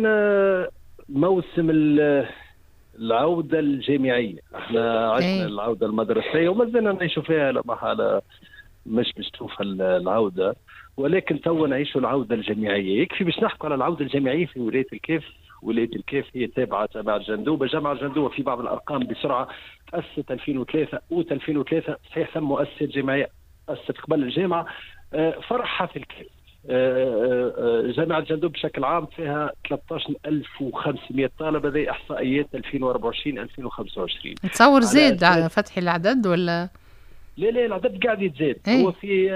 موسم العوده الجامعيه، احنا عشنا العوده المدرسيه وما زلنا نعيشوا فيها لا محاله، مش تشوف العوده، ولكن تو نعيشوا العوده الجامعيه. يكفي باش نحكوا على العوده الجامعيه في ولايه الكيف. ولايه الكيف هي تابعه جامعه الجندوبه. جامعه الجندوبه في بعض الارقام بسرعه تاسست 2003، اوت 2003 صحيح ثم مؤسسه جامعيه أسست قبل الجامعة. فرحها في الكيف. جامعة الجندوب بشكل عام فيها 13500 طالب، هذه إحصائيات 2024-2025. تصور زاد فتحي العدد ولا؟ لا العدد قاعد يتزاد. هو في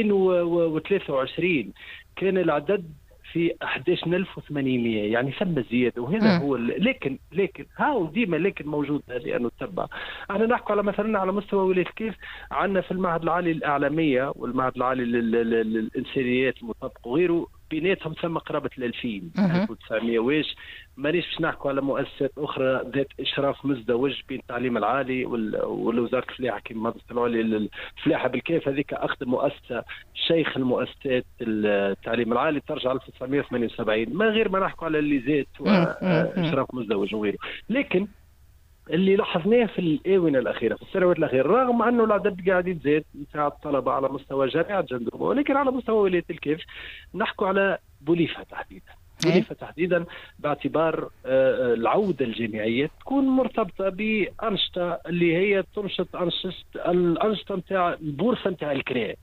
2023 كان العدد في 11800، يعني ثم زياده، وهذا هو لكن ها ديما لكن موجود لانه تتبع. احنا نحكي على مثلا على مستوى ولايه الكيف، عندنا في المعهد العالي للاعلاميه والمعهد العالي للانسانيات المطبقه وغيره، بيناتهم ثم قرابه 1900 واش. مانيش باش نحكوا على مؤسسات اخرى ذات اشراف مزدوج بين التعليم العالي والوزاره الفلاحه كما مدرسه العليا للفلاحه بالكيف، هذيك اخذ مؤسسه شيخ المؤسسات التعليم العالي ترجع 1978، ما غير ما نحكوا على اللي زاد واشراف مزدوج وغيره. لكن اللي لاحظناه في الاونه الاخيره في السنوات الاخيره، رغم انه العدد قاعد يتزاد نتاع الطلبه على مستوى جامعه جندوبه، ولكن على مستوى ولايه الكيف نحكوا على بوليفه تحديدا. بوليفه تحديدا باعتبار العوده الجامعيه تكون مرتبطه بانشطه اللي هي تنشط الانشطه نتاع البورصه نتاع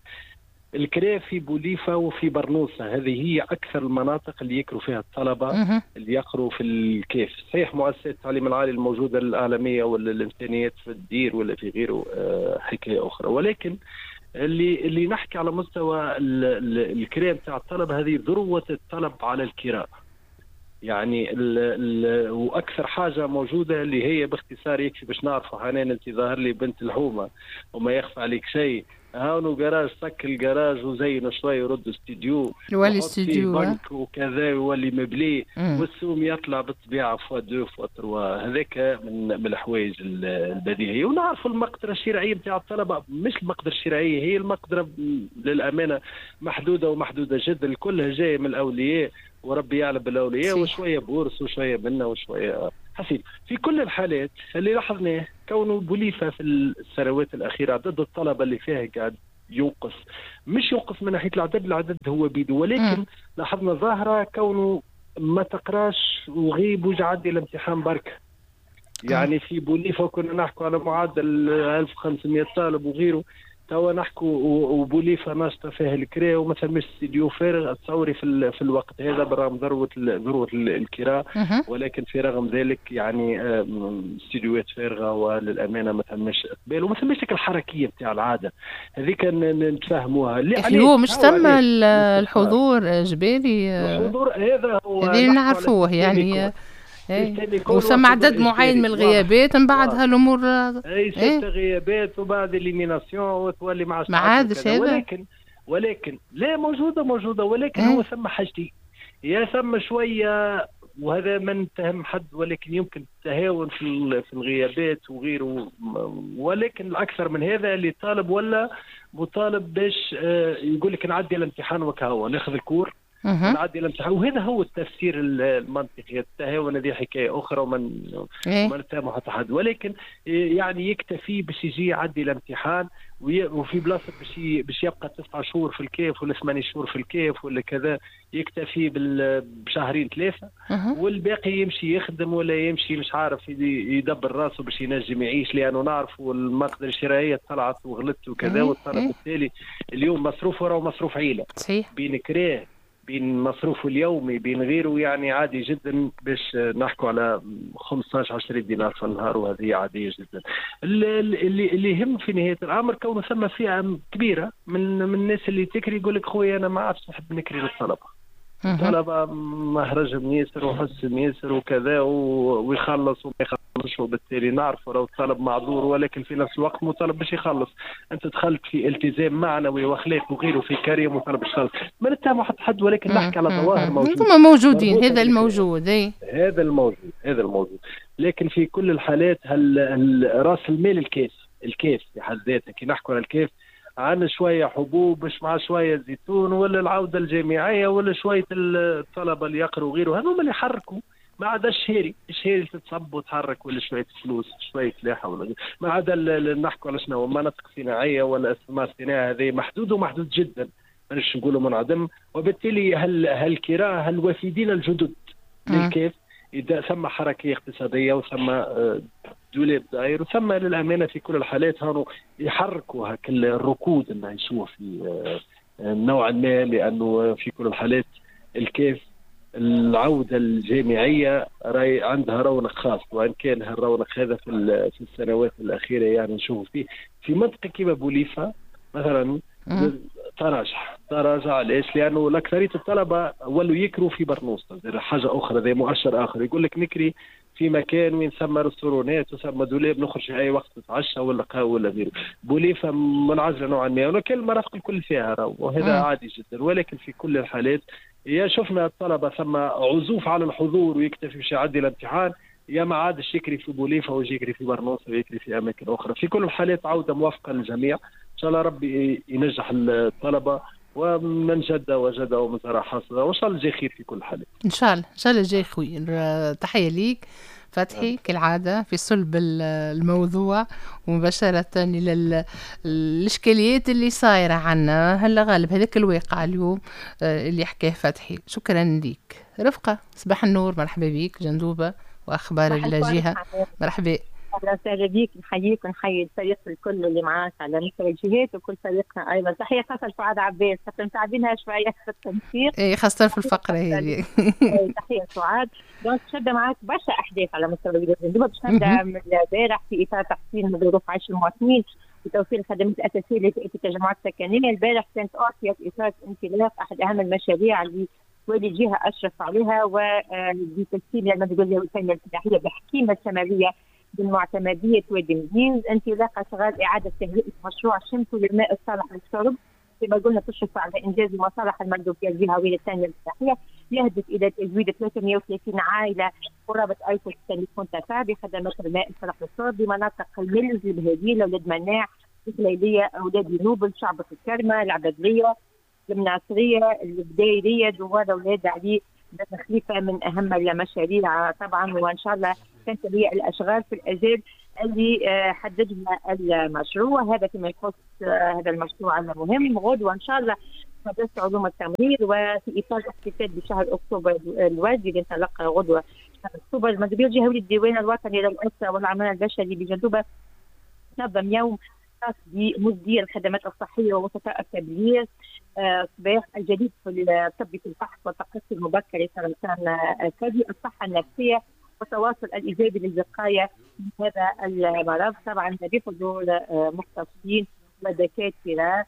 الكرا في بوليفه وفي برنوسه. هذه هي اكثر المناطق اللي يكروا فيها الطلبه اللي يقروا في الكيف. صحيح مؤسسات التعليم العالي الموجوده الاعلاميه ولا الامكانيات في الدير ولا في غيره حكايه اخرى، ولكن اللي نحكي على مستوى الكرا نتاع الطلبه، هذه ذروه الطلب على الكراء. يعني واكثر حاجه موجوده اللي هي باختصار يكفي باش نعرفوا. حنان انت ظاهر لي بنت الحومه وما يخفى عليك شيء، هاونو جراج سك الجراج وزين شوي ورد استديو يولي استديو بنك وكذا يولي مبلي والسوم يطلع بالطبيعه فوا 2 فوا 3. هذاك من الحوايج البديهيه. ونعرفوا المقدره الشرائيه نتاع الطلبه، مش المقدره الشرائيه، هي المقدره للامانه محدوده ومحدوده جدا. الكل جاي من الاولياء وربي يعلم بالاولياء، وشويه بورس وشويه منا وشويه حسيب. في كل الحالات اللي لاحظناه كونه بوليفه في السنوات الاخيره عدد الطلبه اللي فيها قاعد ينقص، مش ينقص من ناحيه العدد هو بيدو، ولكن لاحظنا ظاهره كونه ما تقراش وغيب وجعد الامتحان بركه. يعني في بوليفه كنا نحكوا على معدل 1500 طالب وغيره، توا نحكوا وبوليفه ناشطه فيها الكرا وما ثماش استديو فارغ. تصوري في الوقت هذا برغم ذروه الكراء، ولكن في رغم ذلك يعني استديوهات فارغه، وللامانه ما ثماش اقبال وما ثماش الحركيه نتاع العاده هذيك نتفاهموها. اللي هو مش ثم الحضور اجباري. الحضور هذا هو اللي نعرفوه يعني وثم عدد معين من الغيابات، من بعد هالامور اي 6 غيابات وبعد اليميناسيون وتولي مع ما عادش هذا. ولكن لا موجوده، ولكن هو ثم حاجتين. يا ثم شويه وهذا ما نتهم حد، ولكن يمكن التهاون في الغيابات وغيره. ولكن الأكثر من هذا اللي طالب ولا مطالب باش يقول لك نعدي الامتحان وكهو ناخذ الكور نعدي الامتحان، وهذا هو التفسير المنطقي. التهاون هذه حكايه اخرى ومن نتهم حتى حد، ولكن يعني يكتفي باش يجي يعدي الامتحان وفي بلاصه باش يبقى 9 شهور في الكيف ولا 8 شهور في الكيف ولا كذا، يكتفي بشهرين 3 والباقي يمشي يخدم ولا يمشي مش عارف يدبر راسه باش ينجم يعيش، لانه نعرف المقدرة الشرائيه طلعت وغلطت وكذا، واضطر بالتالي اليوم مصروف وراه مصروف عيله صحيح بين كراه بين مصروفه اليومي بين غيره، يعني عادي جدا باش نحكوا على 15-20 دينار في النهار، وهذه عاديه جدا. اللي يهم في نهايه الامر كونه ثم فئه كبيره من الناس اللي تكري يقول لك خويا انا ما عادش نحب نكري للطلبه. الطلبه مهرجهم ياسر وحسهم ياسر وكذا ويخلص وما يخلصش، وبالتالي نعرف لو الطلب معذور، ولكن في نفس الوقت مطالب باش يخلص. انت دخلت في التزام معنوي واخلاق وغيره في كريم مطالب باش يخلص. ما نتهم حد ولكن نحكي على ظواهر موجوده. انتم موجودين، هذا الموجود هذا الموجود. لكن في كل الحالات راس المال الكيف في حد ذاته. كي نحكوا على الكيف عن شويه حبوب باش مع شويه زيتون ولا العوده الجامعيه ولا شويه الطلبه اللي يقروا غيره، هذول اللي يحركوا. ما عدا الشهري تتصب وتحرك ولا شويه فلوس شويه فلاحه ولا ما عدا نحكوا على شنو مناطق صناعيه ولا استثمار صناعي، هذا محدود جدا مانيش نقولوا منعدم. وبالتالي هالكراء الوافدين الجدد للكيف اذا ثم حركه اقتصاديه وثم دولاب داير وثم للامانه في كل الحالات هانو يحركوا هاك الركود اللي نعيشوه في نوعا ما، لانه في كل الحالات الكيف العوده الجامعيه راي عندها رونق خاص، وان كان هالرونق هذا في السنوات الاخيره يعني نشوف فيه في منطقه كيما بوليفه مثلا تراجع. ليش؟ لانه الاكثريه الطلبه ولوا يكروا في برنوسه، حاجه اخرى زي مؤشر اخر يقول لك نكري في مكان وين ثم رستورونات وثم دولاب نخرج في اي وقت نتعشى ولا قهوه ولا غيره. بوليفه منعزله نوعا ما، ولكن المرافق الكل فيها وهذا عادي جدا. ولكن في كل الحالات يا شفنا الطلبه ثم عزوف على الحضور ويكتفي باش يعدي الامتحان، يا ما عادش يكري في بوليفه ويجري في برنوسه ويكري في اماكن اخرى. في كل الحالات عوده موفقه للجميع، ان شاء الله ربي ينجح الطلبه، ومن جد وجد ومن زرع حصد، وان شاء الله جاي خير في كل الحالات. ان شاء الله جاي خوي. تحيه ليك فتحي كالعادة في صلب الموضوع ومباشرة إلى الإشكاليات اللي صايرة عنا هلا غالب هذاك الواقع اليوم اللي حكاه فتحي. شكرا ليك رفقة. صباح النور، مرحبا بيك جندوبة وأخبار الجهة. مرحبا. اهلا وسهلا بيك، نحييك ونحيي الفريق الكل اللي معاك على مستوى الجهات وكل فريقنا ايضا. تحيه خاصه لسعاد عباس، حتى متعبينها شويه في التنسيق. اي خاصه في الفقره هذه. تحيه سعاد. دونك شاده معاك برشا احداث على مستوى الجندوبه. باش نبدا من البارح في اطار تحسين ظروف عيش المواطنين وتوفير الخدمات الاساسيه في التجمعات السكنيه. البارح كانت اعطيت اطار انطلاق احد اهم المشاريع اللي والي الجهه اشرف عليها وبتسهيل المديوليه والتنميه الفلاحيه بحكيمه سماويه بالمعتمدية وادي مدين. انطلاق أشغال إعادة تهيئة مشروع شمس للماء الصالح للشرب كما قلنا تشرف على إنجاز المصالح المندوبية الجهوية للتنمية الفلاحية، يهدف إلى تزويد 330 عائلة قرابة 1600 منتفع بخدمات الماء الصالح للشرب بمناطق الملز، البهاديل، أولاد مناع، الكليلية، أولاد نوبل، شعبة الكرمة، العبدلية، المناصرية، البدايرية، دوار أولاد علي بن خليفة. من أهم المشاريع طبعا، وإن شاء الله تنتهي الأشغال في الأجال اللي حددها المشروع هذا فيما يخص هذا المشروع المهم. غدوة إن شاء الله مدرسة علوم التمريض وفي إطار الاحتفال بشهر أكتوبر الوردي اللي انطلق غدوة شهر أكتوبر، المندوبية الجهوية للديوان الوطني للأسرة والعمل البشري بجندوبة نظم يوم خاص بمدير الخدمات الصحية ووسطاء التبليغ صباح الجديد في الطب في الفحص والتقصي المبكر لسرطان الثدي، الصحة النفسية والتواصل الإيجابي للوقاية من هذا المرض، طبعا بحضور مختصين ودكاترة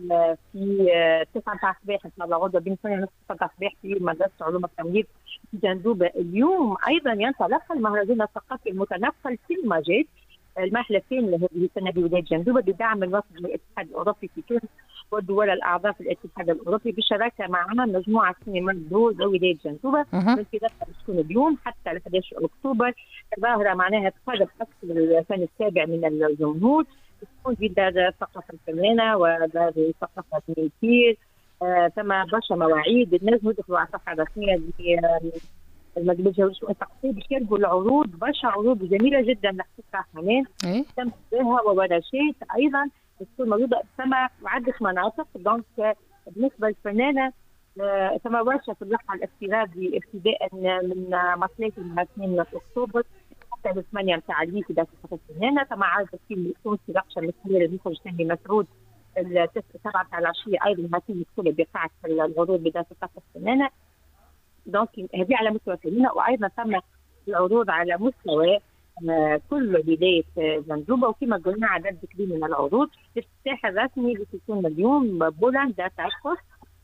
في 9 صباح إن شاء الله غدوة بين 8:30 صباح في مدرسة علوم التمريض في جندوبة. اليوم أيضا ينطلق المهرجان الثقافي المتنقل في المجد المحلة الثانية لهذه السنة بولاية جندوبة بدعم الوفد من الاتحاد الأوروبي في تونس والدول الأعضاء في الاتحاد الأوروبي بالشراكة مع مجموعة سينما دول ولاية جنتوبة من انطلاقها بتكون اليوم حتى 11 أكتوبر. الظاهرة معناها تقرب أكثر الفن السابع من الجمهور، تكون في دار الثقافة الفنانة ودار الثقافة الميتير. ثم برشا مواعيد الناس يدخلوا على الصفحة الرسمية المجلس الجوي شؤون الثقافية باش يلقوا العروض، برشا عروض جميلة جدا الحقيقة حنان تم بها وورشات أيضا تكون موجودة. ثم عدة مناطق دونك بالنسبة للفنانة ثم ورشة في الرحى الافتراضي ابتداء من مصلاتي مع 2 أكتوبر حتى 8 متاع الليل في دار الثقافة الفنانة. ثم عرض الفيلم التونسي رقشة مثل المخرج سامي مسعود 7 تاع العشية أيضا هاتين الكل بقاعة العروض بدار الثقافة الفنانة. دونك هذه على مستوى الفنانة، وأيضا ثم العروض على مستوى كل ولاية جنتوبة. وكما قلنا عدد كبير من العروض. الافتتاح الرسمي اللي يكون اليوم بولندا تأخذ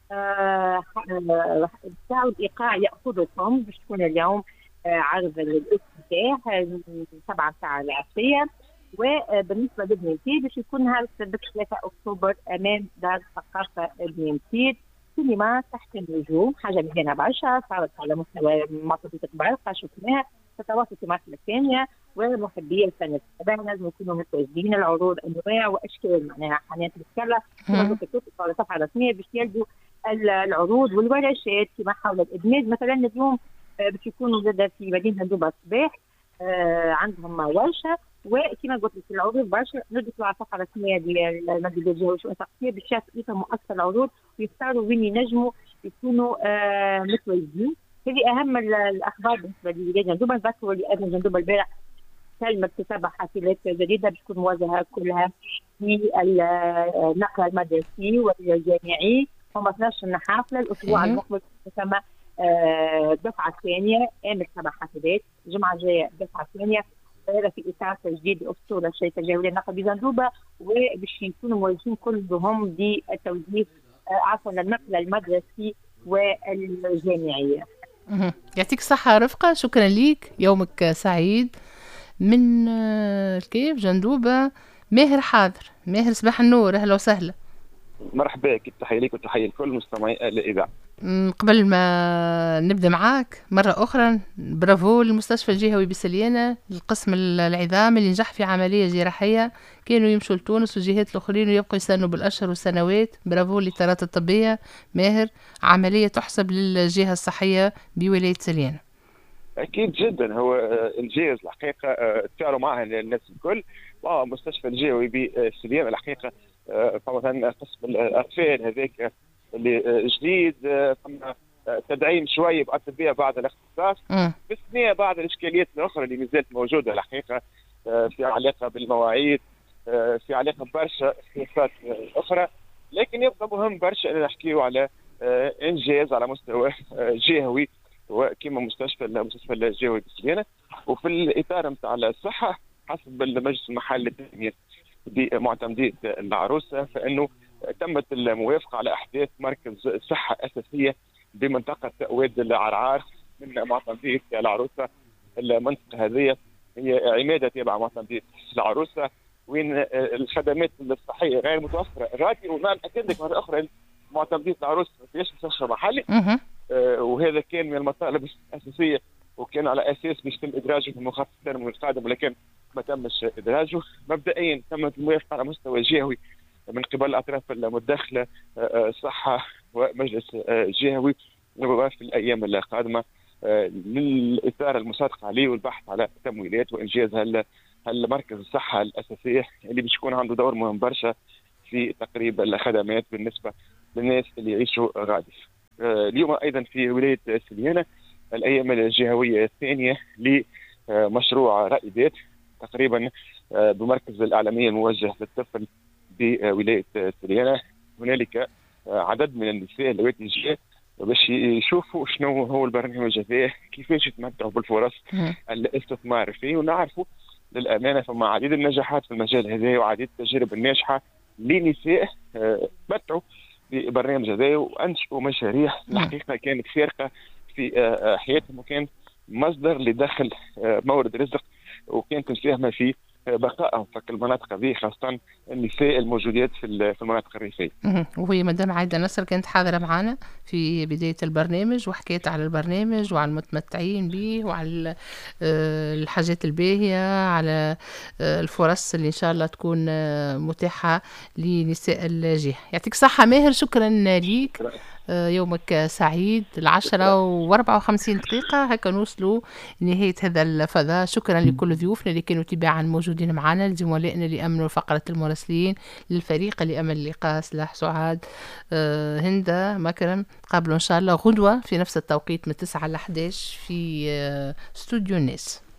ساعة الإيقاع يأخذكم باش تكون اليوم عرض الافتتاح 7 ساعة العشية. وبالنسبة لبنيمتيد باش يكون نهار 3 أكتوبر أمام دار الثقافة بنيمتيد سينما تحت النجوم، حاجة مهمة برشا صارت على مستوى منطقة برقة شفناها تتواصل في المرحلة الثانية. ومحبي الفن السابع لازم يكونوا متواجدين، العروض أنواع وأشكال معناها حنات الكرة على الصفحة الرسمية باش يلقوا العروض والورشات فيما حول الإدماج. مثلا اليوم باش يكونوا زاد في مدينة جنتوبة الصباح عندهم ورشة، وكما قلت لك العروض برشا ندخلوا على الصفحه الرسميه ديال المجلس الجوي شؤون الثقافيه باش يفهموا اكثر العروض ويختاروا وين ينجموا يكونوا متواجدين. هذه اهم الاخبار بالنسبه لولايه جنتوبه. نذكروا لأهل جنتوبه البارح كلمه تتابع حافلات جديده باش تكون موجهه كلها في النقل المدرسي والجامعي. هم 12 حافله الاسبوع المقبل ثم الدفعه الثانيه امس 7 حافلات، الجمعه الجايه الدفعه الثانيه في إطار تجديد أسطورة الشركة الجوية للنقل بجنتوبة، وباش يكونوا موجودين كلهم للتوجيه عفوا النقل المدرسي والجامعية. يعطيك الصحة رفقة، شكرا ليك، يومك سعيد. من كيف جندوبة ماهر حاضر. ماهر صباح النور، أهلا وسهلا. مرحبا بك، تحية ليك وتحية لكل مستمعي الإذاعة. قبل ما نبدأ معاك مرة أخرى برافو للمستشفى الجهوي بسليانة القسم العظام اللي نجح في عملية جراحية، كانوا يمشوا لتونس والجهات الأخرين ويبقوا يستنوا بالأشهر والسنوات. برافو للإطارات الطبية ماهر، عملية تحسب للجهة الصحية بولاية سليانة. أكيد جدا، هو إنجاز الحقيقة تعروا معها الناس الكل. مستشفى الجهوي بسليانة الحقيقة مثلا قسم الأطفال هذاك اللي جديد، ثم تدعيم شويه باطباء بعد الاختصاص، باستثناء بعض الاشكاليات الاخرى اللي مازالت موجوده الحقيقه في علاقه بالمواعيد، في علاقه برشا سياسات اخرى. لكن يبقى مهم برشا ان نحكيو على انجاز على مستوى جهوي وكما مستشفى الجهوي بسليانة. وفي الاطار نتاع الصحه حسب المجلس المحلي للتنميه بمعتمديه العروسه، فانه تمت الموافقه على احداث مركز صحه اساسيه بمنطقه وادي العرعار من معتمديه العروسه. المنطقه هذه هي عماده تابعه معتمديه العروسه، وين الخدمات الصحيه غير متوفره غادي. ونأكد لك مره اخرى معتمديه العروسه ما فيهاش مستشفى محلي، وهذا كان من المطالب الاساسيه، وكان على اساس باش يتم ادراجه في المخطط التنموي القادم، ولكن ما تمش ادراجه. مبدئيا تمت الموافقه على مستوى جهوي من قبل الاطراف المتداخله صحه ومجلس جهوي في الايام القادمه للاثاره المصادقه عليه والبحث على تمويلات وانجاز هالمركز الصحه الاساسيه اللي باش يكون عنده دور مهم برشا في تقريب الخدمات بالنسبه للناس اللي يعيشوا غادي. اليوم ايضا في ولايه سليانة الايام الجهويه الثانيه لمشروع رائدات تقريبا بمركز الاعلاميه الموجه للطفل بولايه سليانة. هنالك عدد من النساء اللواتي جاء باش يشوفوا شنو هو البرنامج هذا، كيفاش يتمتعوا بالفرص الاستثمار فيه. ونعرفوا للامانه فما عديد النجاحات في المجال هذا وعديد التجارب الناجحه لنساء تمتعوا ببرنامج هذا وانشئوا مشاريع الحقيقه كانت فارقه في حياتهم، وكان مصدر لدخل مورد رزق، وكانت مساهمه في بقائهم في المناطق هذه، خاصة النساء الموجودات في المناطق الريفية. وهي مدام عايدة نصر كانت حاضرة معنا في بداية البرنامج، وحكيت على البرنامج وعلى المتمتعين به وعلى الحاجات الباهية، على الفرص اللي إن شاء الله تكون متاحة لنساء الجهة. يعطيك صحة ماهر، شكرا ليك. يومك سعيد. 10:54 هكا نوصلوا نهاية هذا الفضاء. شكرا لكل ضيوفنا اللي كانوا تباعا موجودين معنا، لزملائنا اللي أمنوا فقرة المراسلين، للفريق اللي أمن اللقاء، سلاح سعاد، هندة مكرم. قابلوا إن شاء الله غدوة في نفس التوقيت من 9 ل 11 في استوديو الناس.